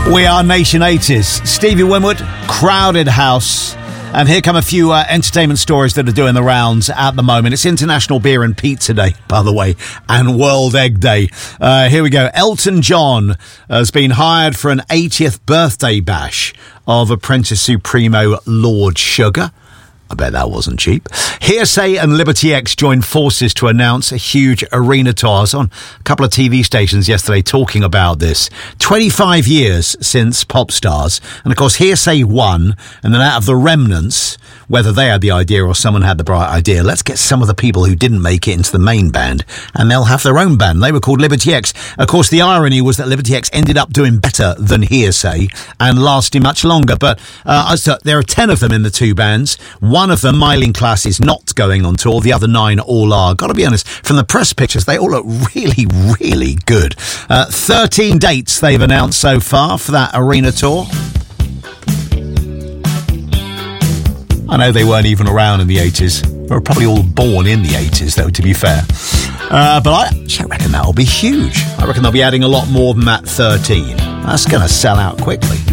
We are Nation 80s. Stevie Winwood, Crowded House. And here come a few entertainment stories that are doing the rounds at the moment. It's International Beer and Pizza Day, by the way, and World Egg Day. Here we go. Elton John has been hired for an 80th birthday bash of Apprentice Supremo Lord Sugar. I bet that wasn't cheap. Hearsay and Liberty X joined forces to announce a huge arena tour. I was on a couple of TV stations yesterday talking about this. 25 years since Pop Stars. And of course, Hearsay won. And then out of the remnants, whether they had the idea or someone had the bright idea, let's get some of the people who didn't make it into the main band. And they'll have their own band. They were called Liberty X. Of course, the irony was that Liberty X ended up doing better than Hearsay and lasting much longer. But there are 10 of them in the two bands. One of them, Myling Class, is not going on tour. The other 9 all are. Got to be honest, from the press pictures, they all look really, really good. 13 dates they've announced so far for that arena tour. I know they weren't even around in the 80s. They were probably all born in the 80s, though, to be fair. But I reckon that'll be huge. I reckon they'll be adding a lot more than that 13. That's going to sell out quickly.